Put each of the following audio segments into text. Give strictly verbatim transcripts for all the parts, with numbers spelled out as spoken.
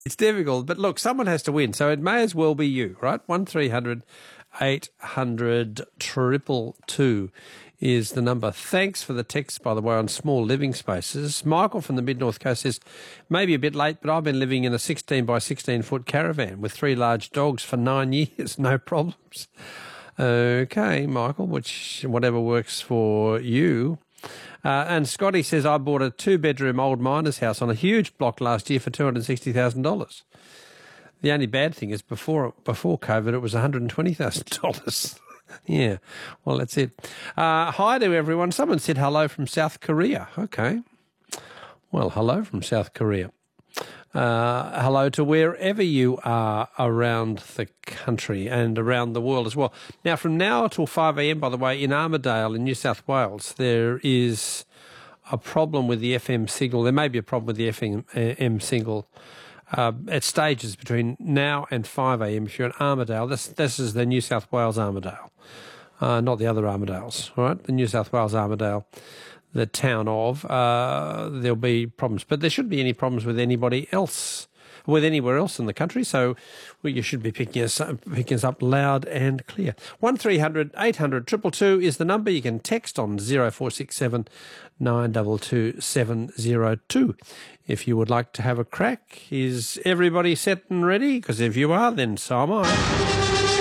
It's difficult, but look, someone has to win, so it may as well be you, right? One three hundred eight hundred triple two is the number. Thanks for the text, by the way, on small living spaces. Michael from the Mid-North Coast says, maybe a bit late, but I've been living in a sixteen by sixteen foot caravan with three large dogs for nine years, no problems. Okay, Michael, which whatever works for you. Uh, and Scotty says, I bought a two-bedroom old miner's house on a huge block last year for two hundred sixty thousand dollars. The only bad thing is before before COVID, it was one hundred twenty thousand dollars. Yeah, well, that's it. Uh, hi to everyone. Someone said hello from South Korea. Okay. Well, hello from South Korea. Uh, hello to wherever you are around the country and around the world as well. Now, from now till five a m, by the way, in Armidale in New South Wales, there is a problem with the F M signal. There may be a problem with the F M signal uh, at stages between now and five a m if you're in Armidale. This, this is the New South Wales Armidale, uh, not the other Armidales, all right? The New South Wales Armidale, the town of, uh, there'll be problems. But there shouldn't be any problems with anybody else, with anywhere else in the country. So well, you should be picking us, up, picking us up loud and clear. one three hundred eight hundred two two two is the number. You can text on zero four six seven nine two two seven zero two. If you would like to have a crack, is everybody set and ready? Because if you are, then so am I.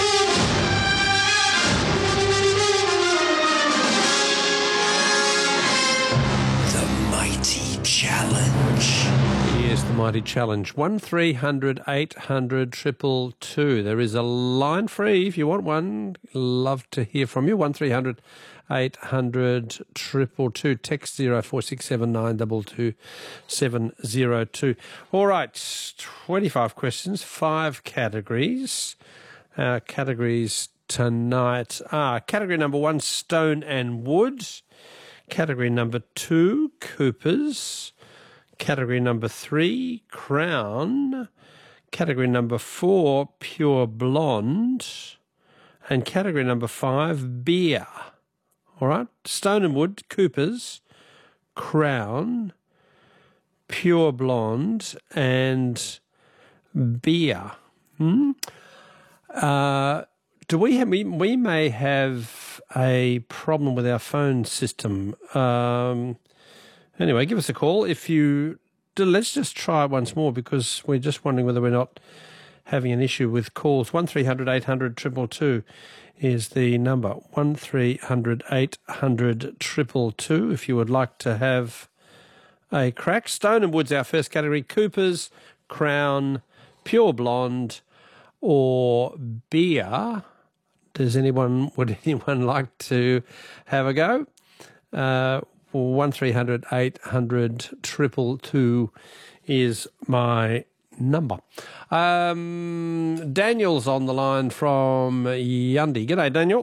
Challenge. Yes, the mighty challenge. one three hundred eight hundred two two two. There is a line free if you want one. Love to hear from you. one three hundred eight hundred two two two. Text zero four six seven nine two two seven zero two. All right, twenty-five questions, five categories. Uh, categories tonight are category number one, stone and wood. Category number two, Coopers. Category number three, Crown. Category number four, Pure Blonde. And category number five, Beer. All right? Stone and Wood, Coopers, Crown, Pure Blonde, and Beer. Hmm? Uh, do we have, we, we may have a problem with our phone system. Um, anyway, give us a call. If you do, let's just try it once more because we're just wondering whether we're not having an issue with calls. one three hundred eight hundred two two two is the number. one three hundred eight hundred two two two if you would like to have a crack. Stone and Wood's our first category. Coopers, Crown, Pure Blonde, or Beer. Does anyone, would anyone like to have a go? Uh, one three hundred eight hundred two two two is my number. Um, Daniel's on the line from Yundi. G'day, Daniel.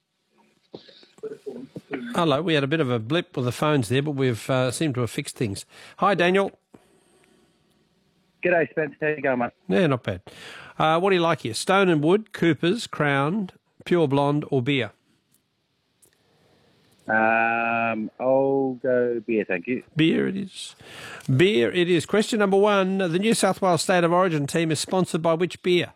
Hello. We had a bit of a blip with the phones there, but we've uh, seemed to have fixed things. Hi, Daniel. G'day, Spence. How you going, mate? Yeah, not bad. Uh, what do you like here? Stone and Wood, Coopers, Crown, Pure Blonde, or Beer? Um, I'll go beer, thank you. Beer it is. Beer it is. Question number one. The New South Wales State of Origin team is sponsored by which beer?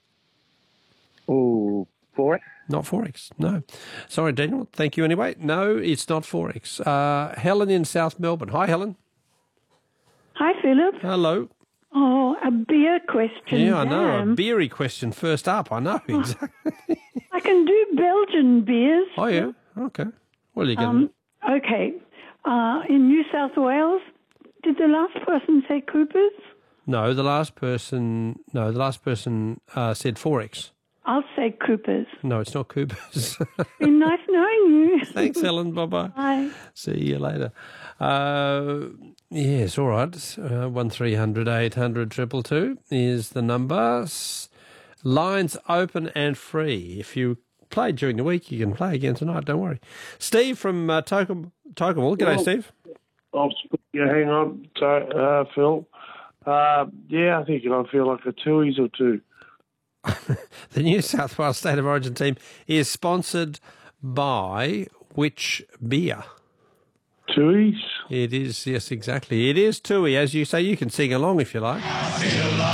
Oh, Forex? Not Forex, no. Sorry, Daniel. Thank you anyway. No, it's not Forex. Uh, Helen in South Melbourne. Hi, Helen. Hi, Philip. Hello. Oh, a beer question. Yeah, I know. Damn. A beery question first up. I know, exactly. I can do Belgian beers. Oh, yeah. Okay. Well, you can. Um, okay. Uh, in New South Wales, did the last person say Coopers? No, the last person, no, the last person uh, said Forex. I'll say Coopers. No, it's not Coopers. Been nice knowing you. Thanks, Helen. Bye-bye. Bye. See you later. Uh, yes, all right. Uh, one three hundred eight hundred two two two is the number. Lines open and free. If you played during the week, you can play again tonight. Don't worry. Steve from uh, Tokam- Tokawal. G'day, Well, Steve. I'll yeah, hang on, so, uh, Phil. Uh, yeah, I think I feel like a twoies or two. The New South Wales State of Origin team is sponsored by which beer? Twoies? It is, yes, exactly. It is Tui. As you say, you can sing along if you like.